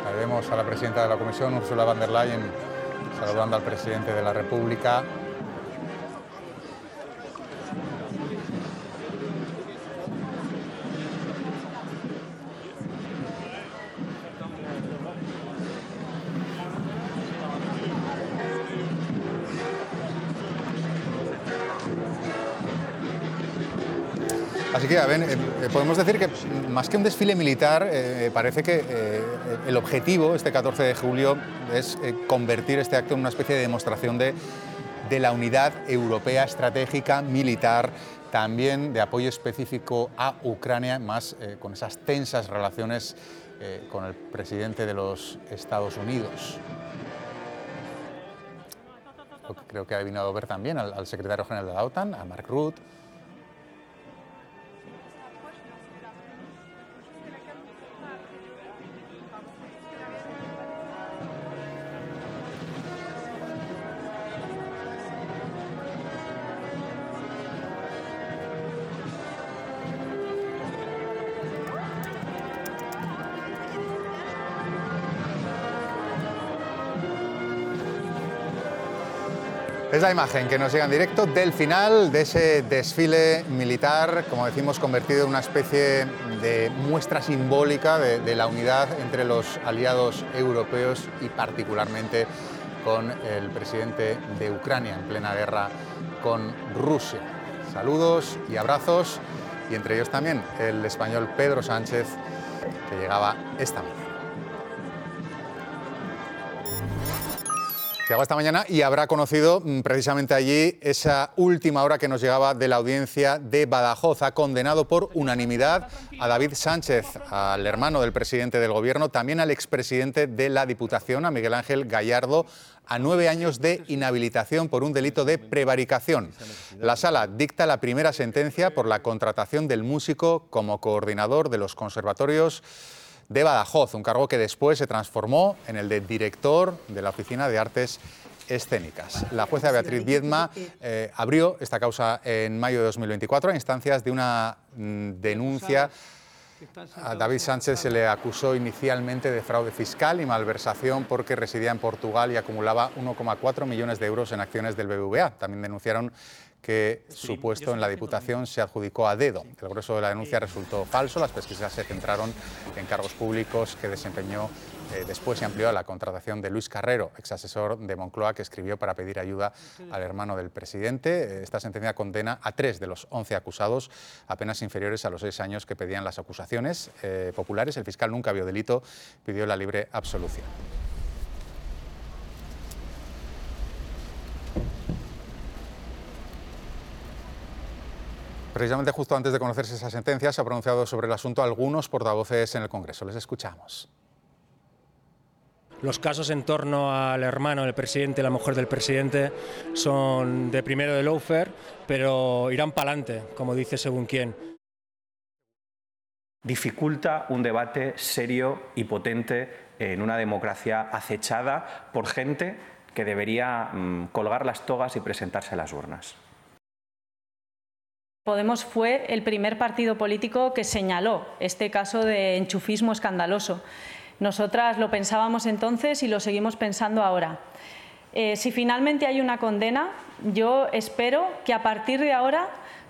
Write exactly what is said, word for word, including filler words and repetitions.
Ahí vemos a la presidenta de la Comisión, Ursula von der Leyen, saludando al presidente de la República. Así que, a ver, eh, podemos decir que más que un desfile militar, eh, parece que eh, el objetivo este catorce de julio es eh, convertir este acto en una especie de demostración de, de la unidad europea estratégica, militar, también de apoyo específico a Ucrania, más eh, con esas tensas relaciones eh, con el presidente de los Estados Unidos. Creo que ha venido a ver también al, al secretario general de la OTAN, a Mark Rutte. Es la imagen que nos llega en directo del final de ese desfile militar, como decimos, convertido en una especie de muestra simbólica de, de la unidad entre los aliados europeos y particularmente con el presidente de Ucrania en plena guerra con Rusia. Saludos y abrazos, y entre ellos también el español Pedro Sánchez, que llegaba esta mañana. Llegó esta mañana y habrá conocido precisamente allí esa última hora que nos llegaba de la audiencia de Badajoz. Ha condenado por unanimidad a David Sánchez, al hermano del presidente del Gobierno, también al expresidente de la Diputación, a Miguel Ángel Gallardo, a nueve años de inhabilitación por un delito de prevaricación. La Sala dicta la primera sentencia por la contratación del músico como coordinador de los conservatorios de Badajoz, un cargo que después se transformó en el de director de la Oficina de Artes Escénicas. La jueza Beatriz Viedma eh, abrió esta causa en mayo de dos mil veinticuatro a instancias de una mm, denuncia. A David Sánchez se le acusó inicialmente de fraude fiscal y malversación porque residía en Portugal y acumulaba uno coma cuatro millones de euros en acciones del B B V A. También denunciaron que su puesto en la Diputación se adjudicó a dedo. El grueso de la denuncia resultó falso. Las pesquisas se centraron en cargos públicos que desempeñó. Eh, después se amplió a la contratación de Luis Carrero, exasesor de Moncloa, que escribió para pedir ayuda al hermano del presidente. Esta sentencia condena a tres de los once acusados, apenas inferiores a los seis años que pedían las acusaciones eh, populares. El fiscal nunca vio delito, pidió la libre absolución. Precisamente justo antes de conocerse esa sentencia, se ha pronunciado sobre el asunto algunos portavoces en el Congreso. Les escuchamos. Los casos en torno al hermano del presidente y la mujer del presidente son de primero de lawfare, pero irán para adelante, como dice según quién. Dificulta un debate serio y potente en una democracia acechada por gente que debería mmm, colgar las togas y presentarse a las urnas. Podemos fue el primer partido político que señaló este caso de enchufismo escandaloso. Nosotras lo pensábamos entonces y lo seguimos pensando ahora. Eh, si finalmente hay una condena, yo espero que a partir de ahora